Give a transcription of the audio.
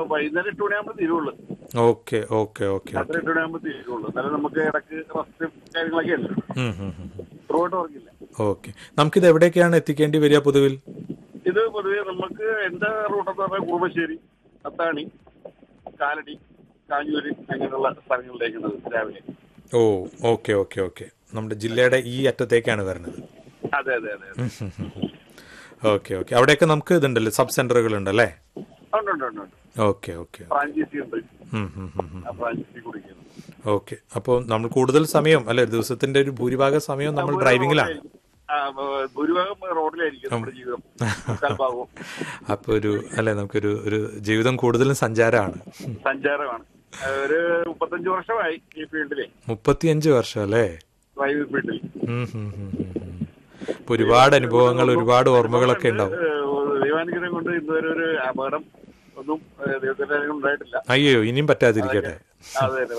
വൈകുന്നേരം 8 മണിയാകുമ്പോൾ തീരുള്ളൂ. Okay okay okay രാത്രി 8 മണിയാകുമ്പോൾ തീരുള്ളൂ. എന്നാലും നമുക്ക് ഇടയ്ക്ക് റെസ്റ്റ് കാര്യങ്ങളൊക്കെ ഉണ്ട്. ത്രൂഔട്ട് വർക്കില്ല. ഓക്കെ. നമുക്കിത് എവിടേക്കാണ് എത്തിക്കേണ്ടി വരിക പൊതുവിൽ? ഇത് പൊതുവെ നമുക്ക് എന്റെ റൂട്ടെന്ന് പറഞ്ഞാൽ കുറുമശ്ശേരി, അത്താണി, കാലടി, കാഞ്ഞൂര് അങ്ങനെയുള്ള സ്ഥലങ്ങളിലേക്കാണ് രാവിലെ. ഓ ഓക്കെ ഓക്കെ ഓക്കെ. നമ്മുടെ ജില്ലയുടെ ഈ അറ്റത്തേക്കാണ് വരുന്നത്. അതെ അതെ അതെ. Okay okay. അവിടെയൊക്കെ നമുക്ക് ഇതുണ്ടല്ലോ, സബ് സെന്ററുകൾ ഉണ്ടല്ലേ? Okay okay okay. അപ്പോൾ നമ്മൾ കൂടുതൽ സമയം അല്ലെ, ദിവസത്തിന്റെ ഒരു ഭൂരിഭാഗം സമയം നമ്മൾ ഡ്രൈവിംഗിലാണ്. ഭൂരിഭാഗം റോഡിലായിരിക്കും നമ്മുടെ ജീവിതം. അപ്പൊ ഒരു അല്ലെ, നമുക്കൊരു ഒരു ജീവിതം കൂടുതലും സഞ്ചാരമാണ്. ഒരു 35 വർഷമായി ഈ ഫീൽഡിലെ. 35 വർഷം അല്ലേ ഡ്രൈവിംഗ് ഫീൽഡിൽ. ഒരുപാട് അനുഭവങ്ങൾ, ഒരുപാട് ഓർമ്മകളൊക്കെ ഉണ്ടാവും. ദൈവാനുഗ്രഹം കൊണ്ട് ഇന്നുവരെ ഒരു അപകടം ഒന്നും ദൈവത്തിന്റെ ഉണ്ടായിട്ടില്ല. അയ്യോ, ഇനിയും പറ്റാതിരിക്കട്ടെ. അതെ.